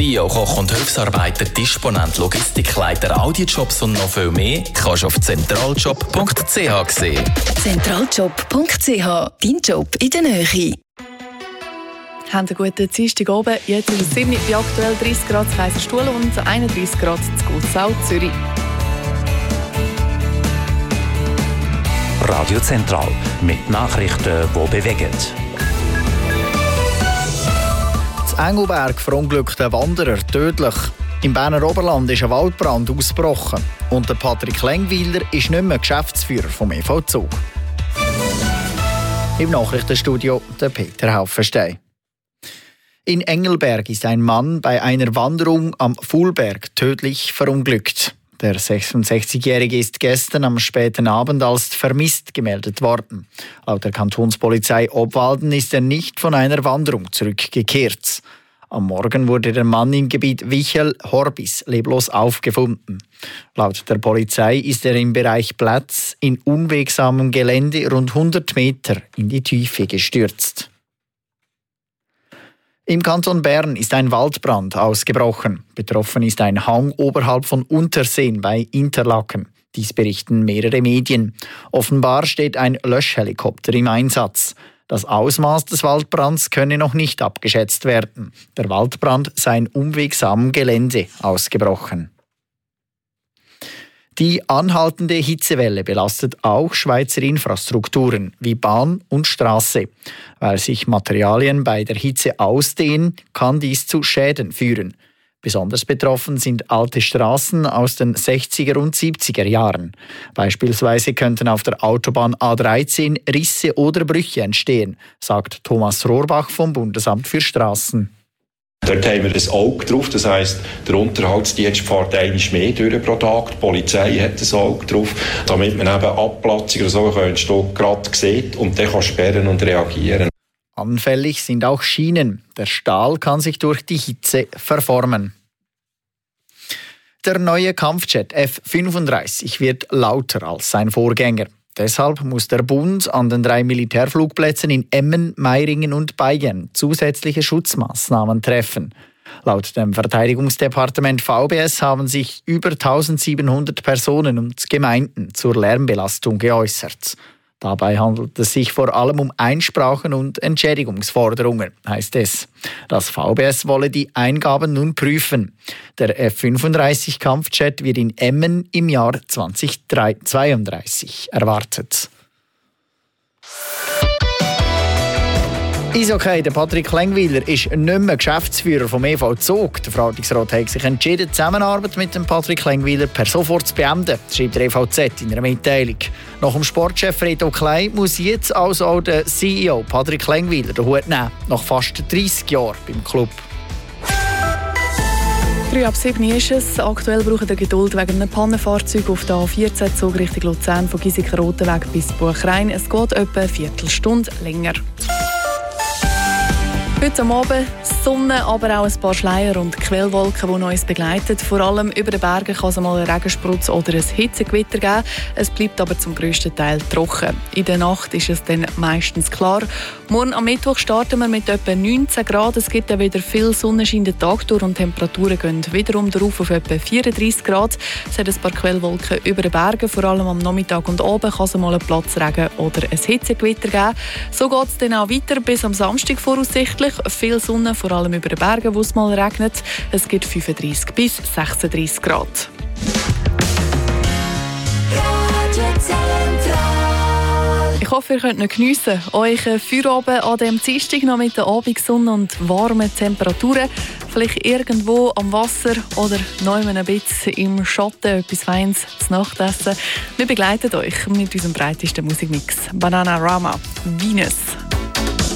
CEO, Koch und Hilfsarbeiter, Disponent, Logistikleiter, Audiojobs und noch viel mehr kannst du auf zentraljob.ch sehen. Zentraljob.ch, dein Job in der Nähe. Haben einen guten Dienstag oben. Jetzt ist es 7 Uhr, bei aktuell 30 Grad in Kaiserstuhl und 31 Grad in Gulsau, Zürich. Radio Zentral mit Nachrichten, die bewegen. In Engelberg verunglückt ein Wanderer tödlich. Im Berner Oberland ist ein Waldbrand ausgebrochen. Und der Patrick Lengweiler ist nicht mehr Geschäftsführer vom EV Zug. Im Nachrichtenstudio der Peter Haufenstein. In Engelberg ist ein Mann bei einer Wanderung am Fuhlberg tödlich verunglückt. Der 66-Jährige ist gestern am späten Abend als vermisst gemeldet worden. Laut der Kantonspolizei Obwalden ist er nicht von einer Wanderung zurückgekehrt. Am Morgen wurde der Mann im Gebiet Wichel-Horbis leblos aufgefunden. Laut der Polizei ist er im Bereich Plätz in unwegsamem Gelände rund 100 Meter in die Tiefe gestürzt. Im Kanton Bern ist ein Waldbrand ausgebrochen. Betroffen ist ein Hang oberhalb von Unterseen bei Interlaken. Dies berichten mehrere Medien. Offenbar steht ein Löschhelikopter im Einsatz. Das Ausmaß des Waldbrands könne noch nicht abgeschätzt werden. Der Waldbrand sei in unwegsamem Gelände ausgebrochen. Die anhaltende Hitzewelle belastet auch Schweizer Infrastrukturen wie Bahn und Straße. Weil sich Materialien bei der Hitze ausdehnen, kann dies zu Schäden führen. Besonders betroffen sind alte Straßen aus den 60er und 70er Jahren. Beispielsweise könnten auf der Autobahn A13 Risse oder Brüche entstehen, sagt Thomas Rohrbach vom Bundesamt für Straßen. Dort haben wir ein Auge drauf, das heisst, der Unterhaltsdienst fährt einmal mehr durch pro Tag, die Polizei hat ein Auge drauf, damit man eben Abplatzungen oder so gerade sieht und dann kann sperren und reagieren. Anfällig sind auch Schienen. Der Stahl kann sich durch die Hitze verformen. Der neue Kampfjet F-35 wird lauter als sein Vorgänger. Deshalb muss der Bund an den 3 Militärflugplätzen in Emmen, Meiringen und Bayern zusätzliche Schutzmaßnahmen treffen. Laut dem Verteidigungsdepartement VBS haben sich über 1700 Personen und Gemeinden zur Lärmbelastung geäußert. Dabei handelt es sich vor allem um Einsprachen und Entschädigungsforderungen, heißt es. Das VBS wolle die Eingaben nun prüfen. Der F-35 Kampfjet wird in Emmen im Jahr 2032 erwartet. Eishockey, der Patrick Lengweiler ist nicht mehr Geschäftsführer vom EV Zug. Der Verwaltungsrat hat sich entschieden, die Zusammenarbeit mit dem Patrick Lengweiler per sofort zu beenden, schreibt der EVZ in einer Mitteilung. Nach dem Sportchef Reto Klein muss jetzt also auch der CEO Patrick Lengweiler den Hut nehmen, nach fast 30 Jahren beim Club. 6:03 ist es. Aktuell brauchen wir Geduld wegen einem Pannenfahrzeug auf der A14 Zug Richtung Luzern von Giesiker-Rotenweg bis Buchrein. Es geht etwa eine Viertelstunde länger. Heute am Abend Sonne, aber auch ein paar Schleier und Quellwolken, die uns begleiten. Vor allem über den Bergen kann es mal einen Regensprutz oder ein Hitzegewitter geben. Es bleibt aber zum grössten Teil trocken. In der Nacht ist es dann meistens klar. Morgen am Mittwoch starten wir mit etwa 19 Grad. Es gibt dann wieder viel Sonnenschein den Tag durch und Temperaturen gehen wiederum darauf auf etwa 34 Grad. Es hat ein paar Quellwolken über den Bergen. Vor allem am Nachmittag und Abend kann es mal einen Platzregen oder ein Hitzegewitter geben. So geht es dann auch weiter bis am Samstag voraussichtlich. Viel Sonne, vor allem über den Bergen, wo es mal regnet. Es gibt 35 bis 36 Grad. Ich hoffe, ihr könnt noch geniessen. Euch Feierabend an diesem Dienstag noch mit der Abendsonne und warmen Temperaturen. Vielleicht irgendwo am Wasser oder noch ein bisschen im Schatten etwas Feines zu Nachtessen. Wir begleiten euch mit unserem breitesten Musikmix. Bananarama, Venus.